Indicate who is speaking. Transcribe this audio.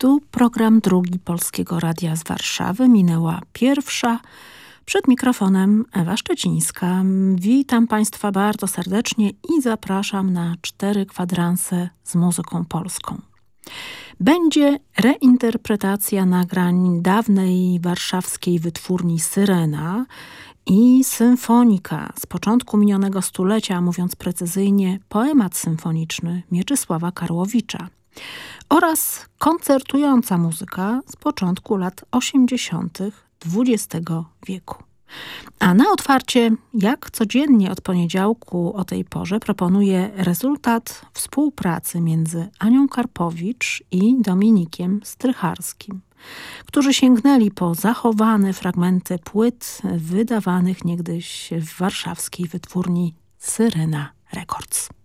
Speaker 1: Tu program drugi Polskiego Radia z Warszawy. Minęła pierwsza. Przed mikrofonem Ewa Szczecińska. Witam Państwa bardzo serdecznie i zapraszam na 4 kwadranse z muzyką polską. Będzie reinterpretacja nagrań dawnej warszawskiej wytwórni Syrena i symfonika z początku minionego stulecia, a mówiąc precyzyjnie, poemat symfoniczny Mieczysława Karłowicza oraz koncertująca muzyka z początku lat 80. XX wieku. A na otwarcie, jak codziennie od poniedziałku o tej porze, proponuję rezultat współpracy między Anią Karpowicz i Dominikiem Strycharskim, którzy sięgnęli po zachowane fragmenty płyt wydawanych niegdyś w warszawskiej wytwórni Syrena Records.